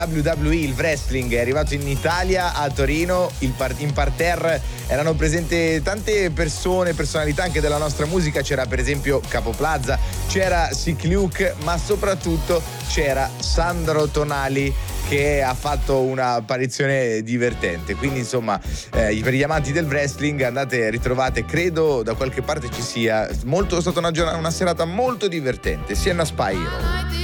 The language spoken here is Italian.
WWE, il wrestling, è arrivato in Italia, a Torino. In parterre erano presenti tante persone, personalità anche della nostra musica. C'era per esempio Capo Plaza, c'era Sick Luke, ma soprattutto c'era Sandro Tonali, che ha fatto un'apparizione divertente. Quindi insomma, per gli amanti del wrestling andate, ritrovate, credo da qualche parte ci sia, è stata una serata molto divertente, Sienna Spyro.